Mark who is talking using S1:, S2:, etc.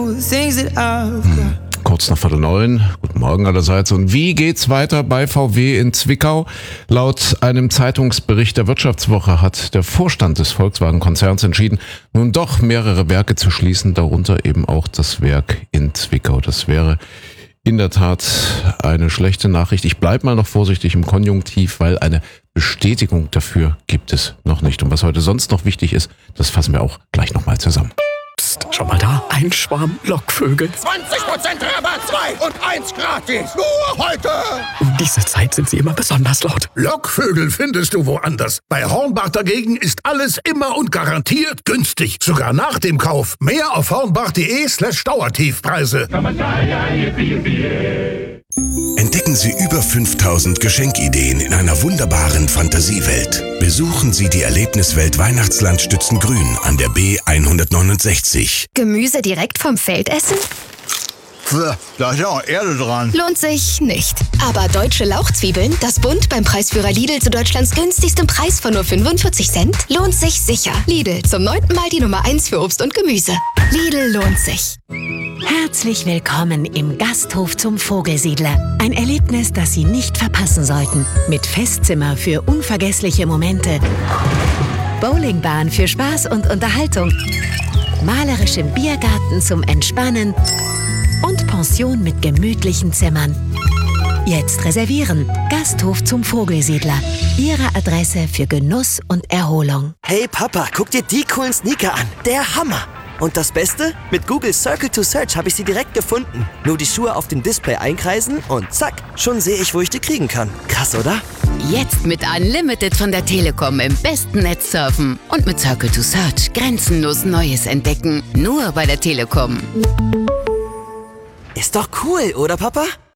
S1: Kurz nach 8:45. Guten Morgen allerseits. Und wie geht's weiter bei VW in Zwickau? Laut einem Zeitungsbericht der Wirtschaftswoche hat der Vorstand des Volkswagen-Konzerns entschieden, nun doch mehrere Werke zu schließen, darunter eben auch das Werk in Zwickau. Das wäre in der Tat eine schlechte Nachricht. Ich bleibe mal noch vorsichtig im Konjunktiv, weil eine Bestätigung dafür gibt es noch nicht. Und was heute sonst noch wichtig ist, das fassen wir auch gleich nochmal zusammen.
S2: Psst, schau mal da, ein Schwarm Lockvögel.
S3: 20% Rabatt, 2 und 1 gratis. Nur heute.
S2: Um diese Zeit sind sie immer besonders laut.
S4: Lockvögel findest du woanders. Bei Hornbach dagegen ist alles immer und garantiert günstig. Sogar nach dem Kauf. Mehr auf hornbach.de/Dauertiefpreise.
S5: Entdecken Sie über 5000 Geschenkideen in einer wunderbaren Fantasiewelt. Besuchen Sie die Erlebniswelt Weihnachtsland Stützengrün an der B169.
S6: Gemüse direkt vom Feld essen?
S3: Da ist ja auch Erde dran.
S6: Lohnt sich nicht. Aber deutsche Lauchzwiebeln, das Bund beim Preisführer Lidl zu Deutschlands günstigstem Preis von nur 45 Cent, lohnt sich sicher. Lidl, zum 9. Mal die Nummer 1 für Obst und Gemüse. Lidl lohnt sich.
S7: Herzlich willkommen im Gasthof zum Vogelsiedler. Ein Erlebnis, das Sie nicht verpassen sollten. Mit Festzimmer für unvergessliche Momente, Bowlingbahn für Spaß und Unterhaltung, malerischem Biergarten zum Entspannen und Pension mit gemütlichen Zimmern. Jetzt reservieren. Gasthof zum Vogelsiedler. Ihre Adresse für Genuss und Erholung.
S8: Hey Papa, guck dir die coolen Sneaker an. Der Hammer. Und das Beste? Mit Google Circle to Search habe ich sie direkt gefunden. Nur die Schuhe auf dem Display einkreisen und zack, schon sehe ich, wo ich die kriegen kann. Krass, oder?
S9: Jetzt mit Unlimited von der Telekom im besten Netz surfen. Und mit Circle to Search grenzenlos Neues entdecken. Nur bei der Telekom.
S8: Ist doch cool, oder Papa?